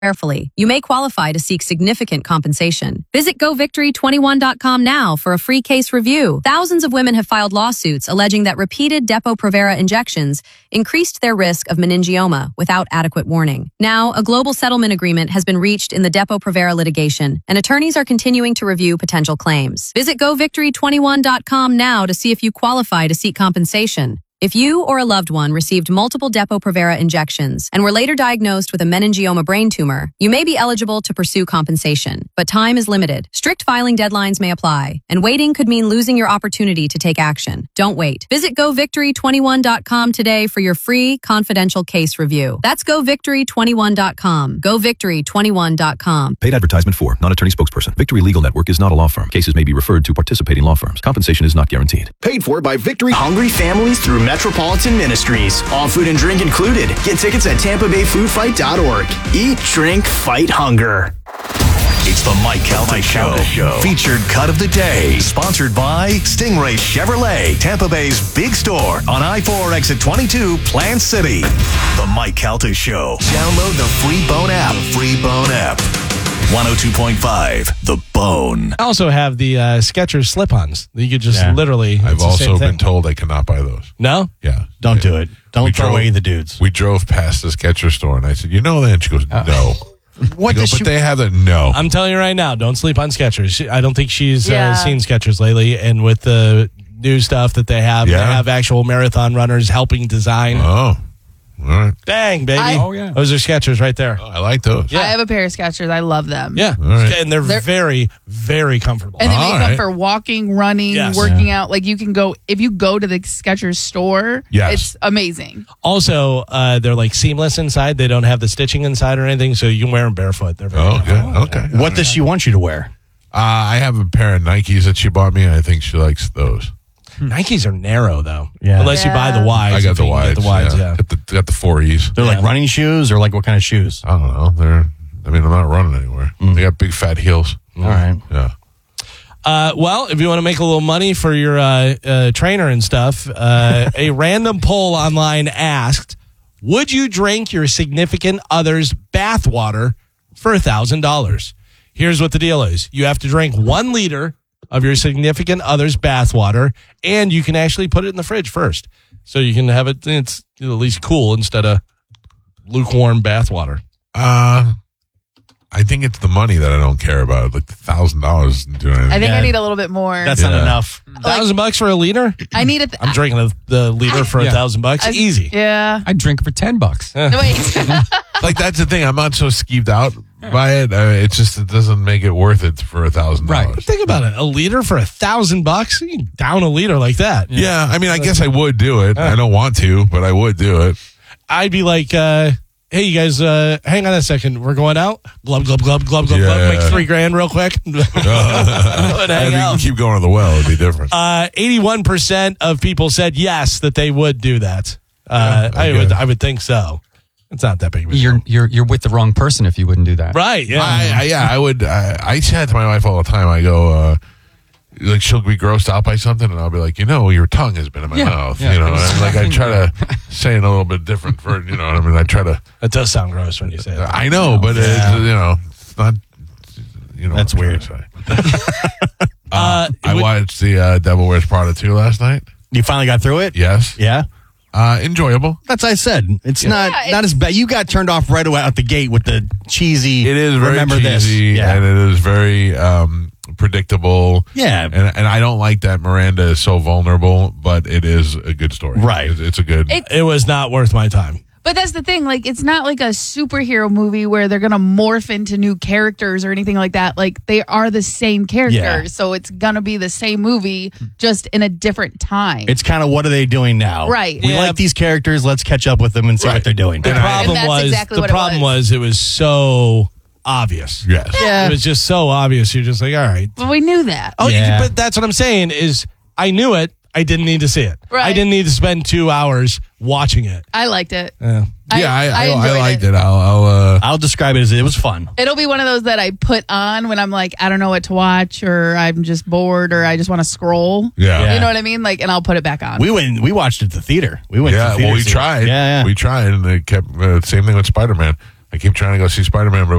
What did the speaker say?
carefully. You may qualify to seek significant compensation. Visit GoVictory21.com now for a free case review. Thousands of women have filed lawsuits alleging that repeated Depo-Provera injections increased their risk of meningioma without adequate warning. Now, a global settlement agreement has been reached in the Depo-Provera litigation, and attorneys are continuing to review potential claims. Visit GoVictory21.com now to see if you qualify to seek compensation. If you or a loved one received multiple Depo-Provera injections and were later diagnosed with a meningioma brain tumor, you may be eligible to pursue compensation, but time is limited. Strict filing deadlines may apply, and waiting could mean losing your opportunity to take action. Don't wait. Visit GoVictory21.com today for your free, confidential case review. That's GoVictory21.com. GoVictory21.com. Paid advertisement for non-attorney spokesperson. Victory Legal Network is not a law firm. Cases may be referred to participating law firms. Compensation is not guaranteed. Paid for by Victory Hungry Families through Metropolitan Ministries. All food and drink included. Get tickets at TampaBayFoodFight.org. Eat, drink, fight hunger. It's the Mike Calta Show. Featured cut of the day. Sponsored by Stingray Chevrolet, Tampa Bay's big store on I-4 exit 22, Plant City. The Mike Calta Show. Download the free Bone app. 102.5, The Bone. I also have the Skechers slip-ons. You could just literally... I've also been told I cannot buy those. No? Yeah. Don't do it. Don't throw away the dudes. We drove past the Skechers store, and I said, you know that? And she goes, no. What but they have that? No. I'm telling you right now, don't sleep on Skechers. I don't think she's seen Skechers lately, and with the new stuff that they have actual marathon runners helping design. Oh. All right. Dang, baby. Those are Skechers right there. Oh, I like those. I have a pair of Skechers. I love them. Yeah. Right. And they're very, very comfortable. And they make them for walking, running, working out. Like you can go, if you go to the Skechers store, it's amazing. Also, they're like seamless inside. They don't have the stitching inside or anything, so you can wear them barefoot. They're very comfortable. Okay. What does she want you to wear? I have a pair of Nikes that she bought me, and I think she likes those. Nikes are narrow, though. Yeah. Unless you buy the wides. I got the wides. Yeah. Got the 4Es. They're like running shoes, or like what kind of shoes? I don't know. I'm not running anywhere. They got big fat heels. All right. Yeah. Well, if you want to make a little money for your trainer and stuff, a random poll online asked, would you drink your significant other's bathwater for $1,000? Here's what the deal is. You have to drink 1 liter of your significant other's bathwater, and you can actually put it in the fridge first. So you can have it's at least cool instead of lukewarm bathwater. I think it's the money that I don't care about. Like $1,000 isn't doing anything. I think I need a little bit more. That's not enough. $1,000 for a liter? I need it. I'm drinking the liter for $1,000. Easy. Yeah. I'd drink it for $10. Wait. Like that's the thing. I'm not so skeeved out by it. It doesn't make it worth it for $1,000. Right. But think about it. A liter for $1,000? You can down a liter like that. Yeah. I mean, I guess I would do it. I don't want to, but I would do it. I'd be like, hey, you guys, hang on a second. We're going out. Glub, glub, glub, glub, glub, glub. Make $3,000 real quick. If you can keep going to the well, it'd be different. 81% of people said yes, that they would do that. I would think so. It's not that big of a deal. You're with the wrong person if you wouldn't do that. Right, yeah. I would. I say it to my wife all the time. I go, like, she'll be grossed out by something, and I'll be like, your tongue has been in my mouth. Yeah. And like I try to say it a little bit different for, what I mean? I try to. It does sound gross when you say that. I know, but it's not, That's weird. I watched the Devil Wears Prada 2 last night. You finally got through it? Yes. Yeah. Enjoyable. That's what I said. It's not as bad. You got turned off right away out the gate with the cheesy. It is very remember cheesy, this. and it is very predictable. Yeah, and I don't like that Miranda is so vulnerable, but it is a good story. Right, it's a good. It was not worth my time. But that's the thing. Like, it's not like a superhero movie where they're going to morph into new characters or anything like that. Like, they are the same characters. Yeah. So it's going to be the same movie, just in a different time. It's kind of what are they doing now? Right. We like these characters. Let's catch up with them and see what they're doing. The problem was it was so obvious. Yes. Yeah. It was just so obvious. You're just like, all right. But we knew that. Oh, but that's what I'm saying is I knew it. I didn't need to see it. Right. I didn't need to spend 2 hours watching it. I liked it. I liked it. I'll describe it as it was fun. It'll be one of those that I put on when I'm like, I don't know what to watch, or I'm just bored, or I just want to scroll. Yeah. You know what I mean? Like, and I'll put it back on. We watched it at the theater. We went to the theater. Well, we tried. Yeah. We tried, and they kept same thing with Spider-Man. I keep trying to go see Spider-Man, but